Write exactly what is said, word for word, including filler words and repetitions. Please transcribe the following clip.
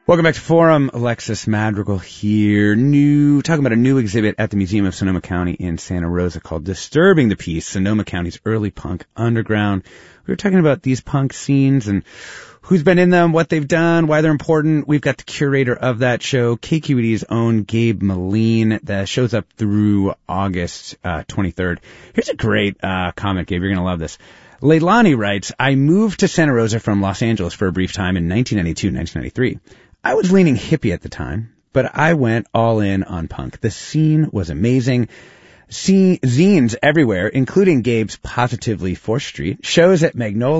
Welcome back to Forum. Alexis Madrigal here. New, talking about a new exhibit at the Museum of Sonoma County in Santa Rosa called Disturbing the Peace, Sonoma County's Early Punk Underground. We were talking about these punk scenes and who's been in them, what they've done, why they're important. We've got the curator of that show, K Q E D's own Gabe Moline. The show's up through August uh, twenty-third. Here's a great uh, comment, Gabe. You're going to love this. Leilani writes, I moved to Santa Rosa from Los Angeles for a brief time in nineteen ninety-two, nineteen ninety-three. I was leaning hippie at the time, but I went all in on punk. The scene was amazing. See, zines everywhere, including Gabe's Positively fourth Street, shows at Magnolia